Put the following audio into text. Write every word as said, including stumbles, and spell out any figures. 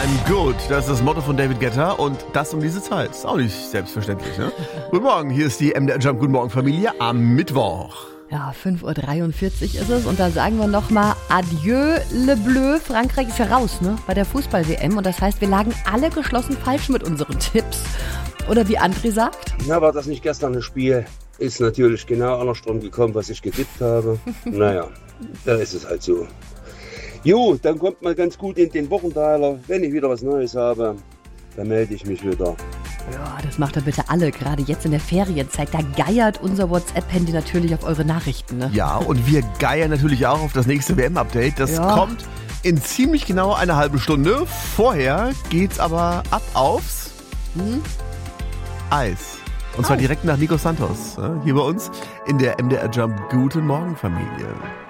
I'm good. Das ist das Motto von David Guetta und das um diese Zeit. Ist auch nicht selbstverständlich, ne? Guten Morgen, hier ist die M D R Jump Guten Morgen Familie am Mittwoch. Ja, fünf Uhr dreiundvierzig ist es und da sagen wir nochmal Adieu le Bleu. Frankreich ist ja raus, ne, bei der Fußball-W M und das heißt, wir lagen alle geschlossen falsch mit unseren Tipps. Oder wie André sagt? Na, war das nicht gestern das Spiel? Ist natürlich genau andersrum gekommen, was ich getippt habe. Naja, da ist es halt so. Jo, dann kommt man ganz gut in den Wochenteiler. Wenn ich wieder was Neues habe, dann melde ich mich wieder. Ja, das macht ihr bitte alle, gerade jetzt in der Ferienzeit. Da geiert unser WhatsApp-Handy natürlich auf eure Nachrichten, ne? Ja, und wir geiern natürlich auch auf das nächste W M-Update. Das ja. kommt in ziemlich genau eine halbe Stunde. Vorher geht's aber ab aufs Hm? Eis. Und zwar Oh. direkt nach Nico Santos. Hier bei uns in der M D R Jump Guten Morgen Familie.